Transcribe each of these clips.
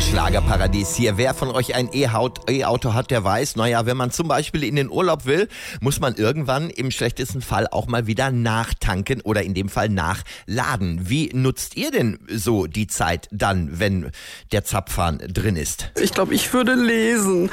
Schlagerparadies hier. Wer von euch ein E-Auto hat, der weiß, naja, wenn man zum Beispiel in den Urlaub will, muss man irgendwann im schlechtesten Fall auch mal wieder nachtanken oder in dem Fall nachladen. Wie nutzt ihr denn so die Zeit dann, wenn der Zapfhahn drin ist? Ich glaube, ich würde lesen.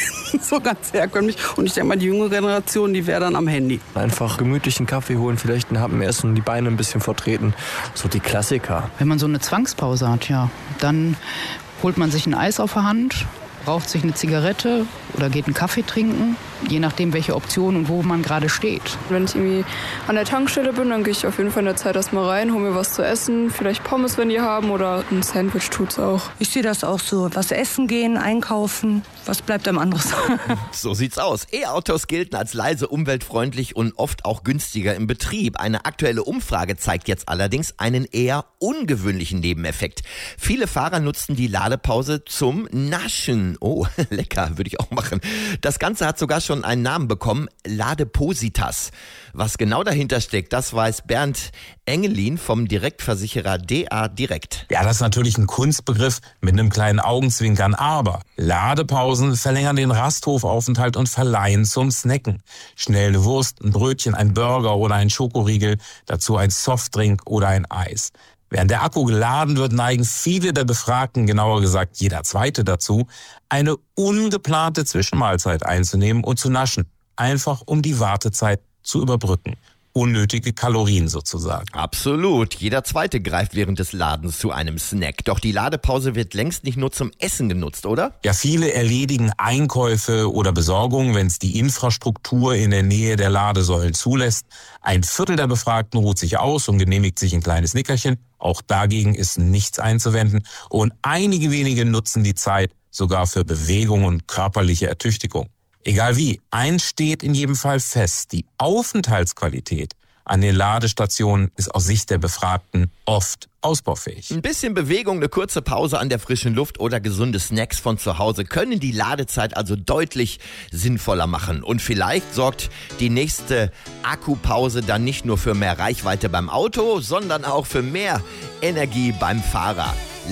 So ganz herkömmlich. Und ich denke mal, die junge Generation, die wäre dann am Handy. Einfach gemütlichen Kaffee holen, vielleicht einen Happen essen, die Beine ein bisschen vertreten. So die Klassiker. Wenn man so eine Zwangspause hat, ja, dann holt man sich ein Eis auf der Hand, raucht sich eine Zigarette oder geht einen Kaffee trinken, je nachdem, welche Option und wo man gerade steht. Wenn ich irgendwie an der Tankstelle bin, dann gehe ich auf jeden Fall in der Zeit erstmal rein, hole mir was zu essen, vielleicht Pommes, wenn die haben, oder ein Sandwich tut's auch. Ich sehe das auch so. Was essen gehen, einkaufen, was bleibt einem anderes? So sieht's aus. E-Autos gelten als leise, umweltfreundlich und oft auch günstiger im Betrieb. Eine aktuelle Umfrage zeigt jetzt allerdings einen eher ungewöhnlichen Nebeneffekt. Viele Fahrer nutzen die Ladepause zum Naschen. Oh, lecker, würde ich auch machen. Das Ganze hat sogar schon einen Namen bekommen, Ladepositas. Was genau dahinter steckt, das weiß Bernd Engelin vom Direktversicherer DA Direkt. Ja, das ist natürlich ein Kunstbegriff mit einem kleinen Augenzwinkern, aber Ladepausen verlängern den Rasthofaufenthalt und verleihen zum Snacken. Schnell eine Wurst, ein Brötchen, ein Burger oder ein Schokoriegel, dazu ein Softdrink oder ein Eis. Während der Akku geladen wird, neigen viele der Befragten, genauer gesagt jeder Zweite dazu, eine ungeplante Zwischenmahlzeit einzunehmen und zu naschen. Einfach um die Wartezeit zu überbrücken. Unnötige Kalorien sozusagen. Absolut. Jeder Zweite greift während des Ladens zu einem Snack. Doch die Ladepause wird längst nicht nur zum Essen genutzt, oder? Ja, viele erledigen Einkäufe oder Besorgungen, wenn es die Infrastruktur in der Nähe der Ladesäulen zulässt. Ein Viertel der Befragten ruht sich aus und genehmigt sich ein kleines Nickerchen. Auch dagegen ist nichts einzuwenden. Und einige wenige nutzen die Zeit sogar für Bewegung und körperliche Ertüchtigung. Egal wie, eins steht in jedem Fall fest: die Aufenthaltsqualität an den Ladestationen ist aus Sicht der Befragten oft ausbaufähig. Ein bisschen Bewegung, eine kurze Pause an der frischen Luft oder gesunde Snacks von zu Hause können die Ladezeit also deutlich sinnvoller machen. Und vielleicht sorgt die nächste Akkupause dann nicht nur für mehr Reichweite beim Auto, sondern auch für mehr Energie beim Fahrer.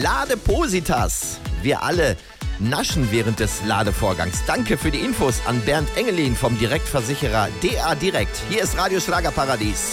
Ladepositas, wir alle naschen während des Ladevorgangs. Danke für die Infos an Bernd Engelin vom Direktversicherer DA Direkt. Hier ist Radio Schlagerparadies.